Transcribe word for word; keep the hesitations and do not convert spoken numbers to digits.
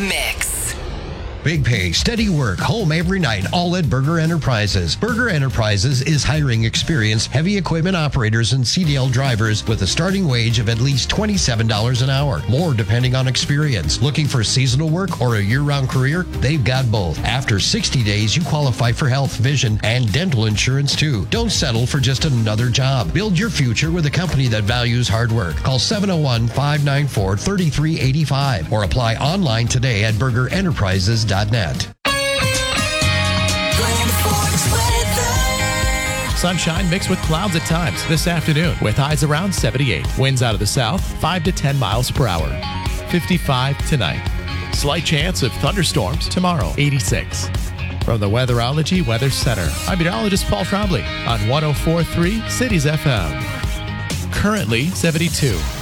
Mix. Big pay, steady work, home every night, all at Burger Enterprises. Burger Enterprises is hiring experienced heavy equipment operators and C D L drivers with a starting wage of at least twenty-seven dollars an hour, more depending on experience. Looking for seasonal work or a year-round career? They've got both. After sixty days, you qualify for health, vision, and dental insurance too. Don't settle for just another job. Build your future with a company that values hard work. Call seven oh one, five nine four, three three eight five or apply online today at burger enterprises dot net. Sunshine mixed with clouds at times this afternoon with highs around seventy-eight. Winds out of the south, five to ten miles per hour. fifty-five tonight. Slight chance of thunderstorms tomorrow, eighty-six. From the Weatherology Weather Center, I'm meteorologist Paul Trombley on one oh four point three Cities F M. Currently seventy-two.